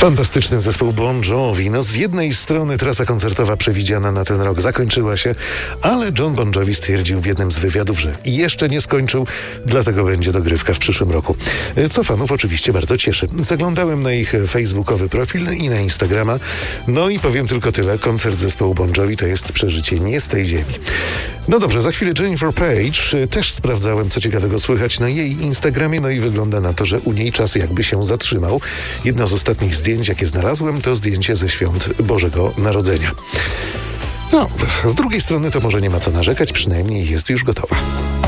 Fantastyczny zespół Bon Jovi. No z jednej strony trasa koncertowa przewidziana na ten rok zakończyła się, ale John Bon Jovi stwierdził w jednym z wywiadów, że jeszcze nie skończył, dlatego będzie dogrywka w przyszłym roku. Co fanów oczywiście bardzo cieszy. Zaglądałem na ich facebookowy profil i na Instagrama. No i powiem tylko tyle. Koncert zespołu Bon Jovi to jest przeżycie nie z tej ziemi. No dobrze, za chwilę Jennifer Page. Też sprawdzałem, co ciekawego słychać na jej Instagramie, no i wygląda na to, że u niej czas jakby się zatrzymał. Jedno z ostatnich zdjęć, jakie znalazłem, to zdjęcie ze świąt Bożego Narodzenia. No, z drugiej strony to może nie ma co narzekać, przynajmniej jest już gotowa.